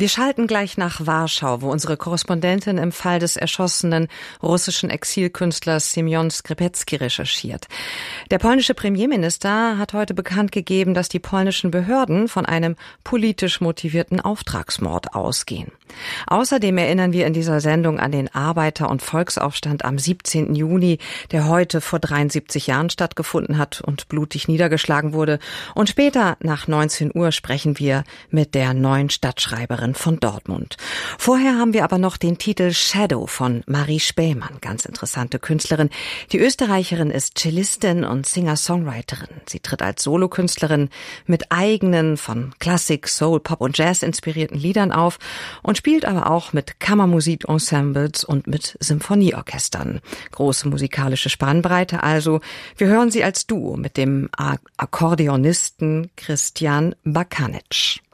Wir schalten gleich nach Warschau, wo unsere Korrespondentin im Fall des erschossenen russischen Exilkünstlers Semjon Skrzepecki recherchiert. Der polnische Premierminister hat heute bekannt gegeben, dass die polnischen Behörden von einem politisch motivierten Auftragsmord ausgehen. Außerdem erinnern wir in dieser Sendung an den Arbeiter- und Volksaufstand am 17. Juni, der heute vor 73 Jahren stattgefunden hat und blutig niedergeschlagen wurde. Und später, nach 19 Uhr, sprechen wir mit der neuen Stadtschreiberin von Dortmund. Vorher haben wir aber noch den Titel Shadow von Marie Spähmann, ganz interessante Künstlerin. Die Österreicherin ist Cellistin und Singer-Songwriterin. Sie tritt als Solokünstlerin mit eigenen von Klassik, Soul, Pop und Jazz inspirierten Liedern auf und spielt aber auch mit Kammermusikensembles und mit Symphonieorchestern. Große musikalische Spannbreite also. Wir hören sie als Duo mit dem Akkordeonisten Christian Bakanic.